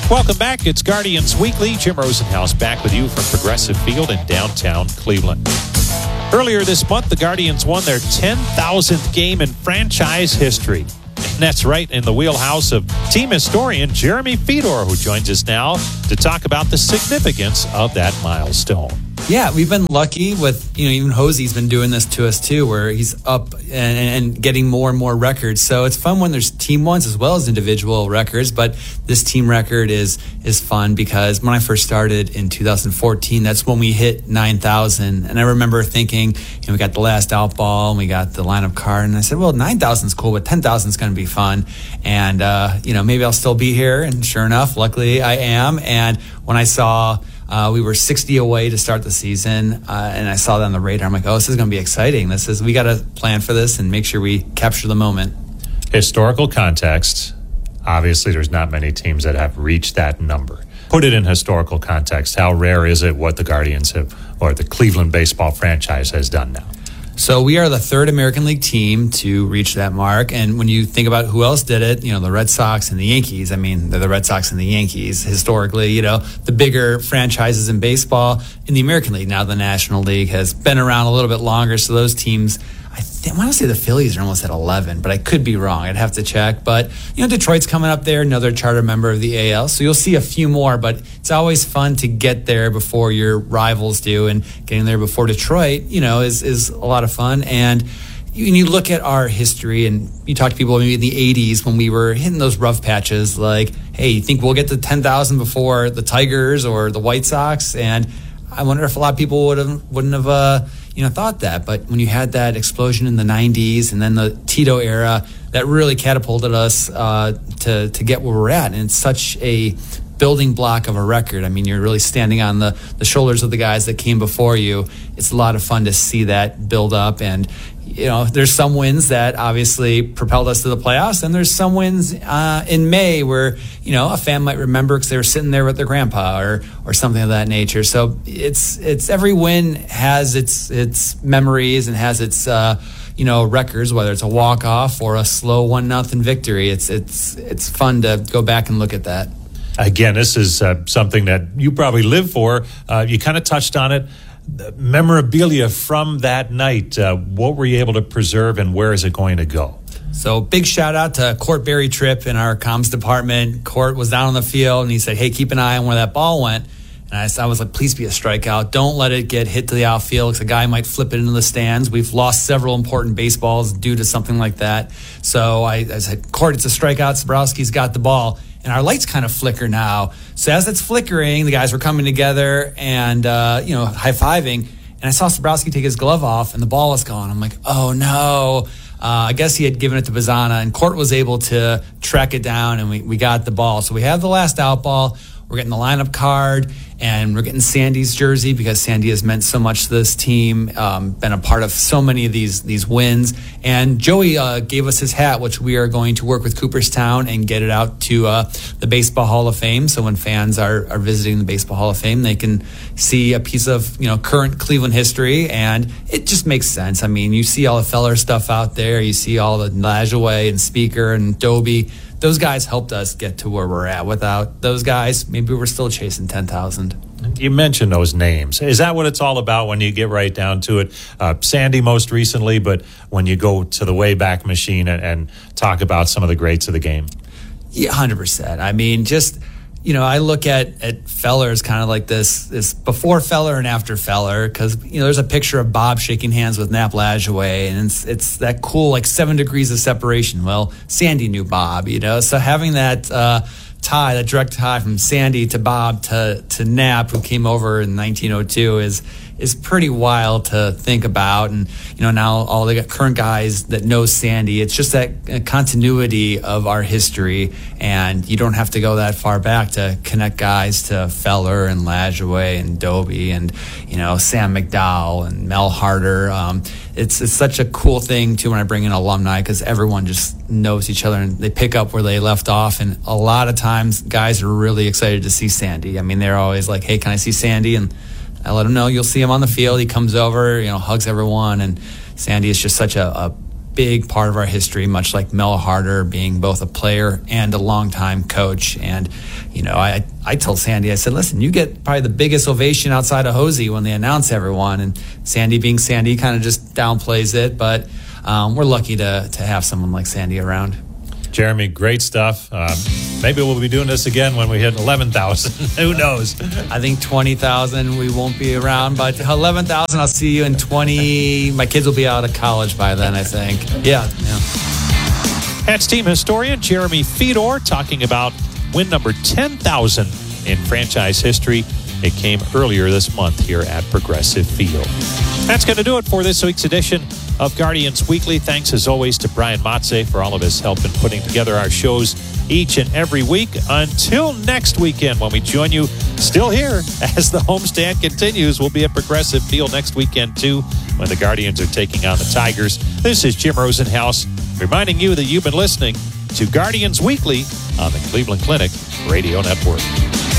Welcome back. It's Guardians Weekly. Jim Rosenhaus back with you from Progressive Field in downtown Cleveland. Earlier this month, the Guardians won their 10,000th game in franchise history. And that's right in the wheelhouse of team historian Jeremy Fedor, who joins us now to talk about the significance of that milestone. Yeah, we've been lucky with, even Hosey's been doing this to us too, where he's up and getting more and more records. So it's fun when there's team ones as well as individual records. But this team record is fun because when I first started in 2014, that's when we hit 9,000. And I remember thinking, we got the last out ball and we got the lineup card. And I said, well, 9,000 is cool, but 10,000 is going to be fun. And, maybe I'll still be here. And sure enough, luckily I am. And when I saw we were 60 away to start the season, and I saw that on the radar. I'm like, this is going to be exciting. We got to plan for this and make sure we capture the moment. Historical context. Obviously, there's not many teams that have reached that number. Put it in historical context. How rare is it what the Guardians have, or the Cleveland baseball franchise has done now? So we are the third American League team to reach that mark. And when you think about who else did it, the Red Sox and the Yankees. I mean, they're the Red Sox and the Yankees historically, the bigger franchises in baseball. In the American League, now the National League has been around a little bit longer. So those teams, I want to say the Phillies are almost at 11, but I could be wrong. I'd have to check. But, Detroit's coming up there, another charter member of the AL. So you'll see a few more, but it's always fun to get there before your rivals do. And getting there before Detroit, is a lot of fun. And when you look at our history and you talk to people maybe in the 80s when we were hitting those rough patches, like, hey, you think we'll get to 10,000 before the Tigers or the White Sox? And I wonder if a lot of people wouldn't have thought that. But when you had that explosion in the 90s and then the Tito era, that really catapulted us to get where we're at. And it's such a building block of a record. I mean, you're really standing on the shoulders of the guys that came before you. It's a lot of fun to see that build up. And, there's some wins that obviously propelled us to the playoffs. And there's some wins in May where, a fan might remember because they were sitting there with their grandpa or something of that nature. So it's every win has its memories and has its, records, whether it's a walk-off or a slow 1-0 victory. It's fun to go back and look at that. Again, this is something that you probably live for. You kind of touched on it. The memorabilia from that night, what were you able to preserve and where is it going to go? So big shout out to Court Berry Tripp in our comms department. Court was down on the field and he said, hey, keep an eye on where that ball went. And I was like, please be a strikeout. Don't let it get hit to the outfield because a guy might flip it into the stands. We've lost several important baseballs due to something like that. So I said, Court, it's a strikeout. Sabrowski's got the ball. And our lights kind of flicker now. So as it's flickering, the guys were coming together and, high-fiving. And I saw Sabrowski take his glove off and the ball was gone. I'm like, oh, no. I guess he had given it to Bazana. And Court was able to track it down and we got the ball. So we have the last out ball. We're getting the lineup card. And we're getting Sandy's jersey because Sandy has meant so much to this team, been a part of so many of these wins. And Joey gave us his hat, which we are going to work with Cooperstown and get it out to the Baseball Hall of Fame. So when fans are visiting the Baseball Hall of Fame, they can see a piece of current Cleveland history. And it just makes sense. I mean, you see all the Feller stuff out there. You see all the Lajoie and Speaker and Doby. Those guys helped us get to where we're at. Without those guys, maybe we're still chasing 10,000. You mentioned those names. Is that what it's all about when you get right down to it? Sandy most recently, but when you go to the Wayback Machine and talk about some of the greats of the game? Yeah, 100%. I mean, just, I look at Feller as kind of like this before Feller and after Feller because, there's a picture of Bob shaking hands with Nap Lajoie, and it's that cool, 7 degrees of separation. Well, Sandy knew Bob, so having that that direct tie from Sandy to Bob to Nap, who came over in 1902, is pretty wild to think about. And now all the current guys that know Sandy, it's just that continuity of our history, and you don't have to go that far back to connect guys to Feller and Lajoie and Doby and Sam McDowell and Mel Harder. It's such a cool thing too when I bring in alumni because everyone just knows each other and they pick up where they left off. And a lot of times guys are really excited to see Sandy. I mean, they're always like, hey, can I see Sandy? And I let him know you'll see him on the field. He comes over, hugs everyone. And Sandy is just such a big part of our history, much like Mel Harder being both a player and a longtime coach. And, you know, I told Sandy, I said, listen, you get probably the biggest ovation outside of Hosey when they announce everyone. And Sandy being Sandy kind of just downplays it. But we're lucky to have someone like Sandy around. Jeremy, great stuff. Maybe we'll be doing this again when we hit 11,000. Who knows? I think 20,000 we won't be around, but 11,000 I'll see you in 20. My kids will be out of college by then, I think. Yeah. That's team historian Jeremy Fedor talking about win number 10,000 in franchise history. It came earlier this month here at Progressive Field. That's going to do it for this week's edition of Guardians Weekly. Thanks as always to Brian Matze for all of his help in putting together our shows each and every week. Until next weekend when we join you still here as the homestand continues. We'll be at Progressive Field next weekend too when the Guardians are taking on the Tigers. This is Jim Rosenhaus reminding you that you've been listening to Guardians Weekly on the Cleveland Clinic Radio Network.